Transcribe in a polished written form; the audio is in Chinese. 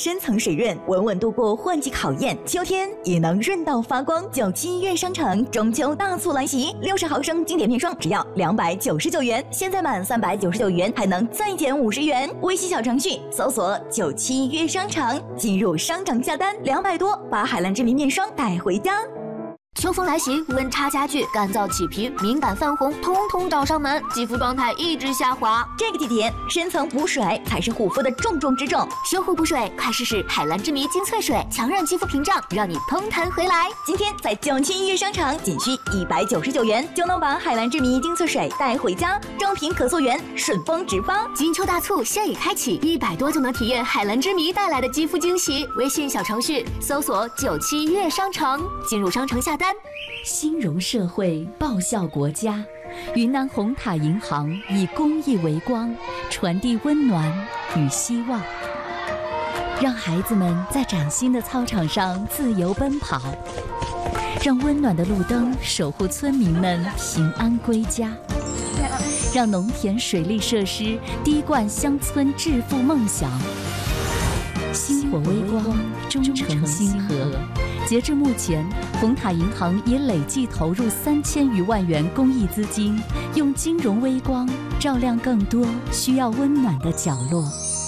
深层水润，稳稳度过换季考验，秋天也能润到发光。97悦商城中秋大促来袭，60毫升经典面霜只要299元，现在满399元还能再减50元。微信小程序搜索97悦商城，进入商城下单，200多把海蓝之谜面霜带回家。 秋风来袭，温差加剧，干燥起皮、敏感泛红，通通找上门，肌肤状态一直下滑。 这个季节，深层补水才是护肤的重中之重。 修护补水，快试试海蓝之谜精粹水，强韧肌肤屏障，让你嘭弹回来。 今天在97悦商城，仅需199元就能把海蓝之谜精粹水带回家，正品可溯源，顺丰直发。 金秋大促现已开启，100多就能体验海蓝之谜带来的肌肤惊喜。微信小程序搜索97悦商城，进入商城下单。 兴荣社会，报效国家。云南红塔银行以公益为光，传递温暖与希望，让孩子们在崭新的操场上自由奔跑，让温暖的路灯守护村民们平安归家，让农田水利设施滴灌乡村致富梦想。星火微光，忠诚星河。截至目前，红塔银行已累计投入3000余万元公益资金，用金融微光照亮更多需要温暖的角落。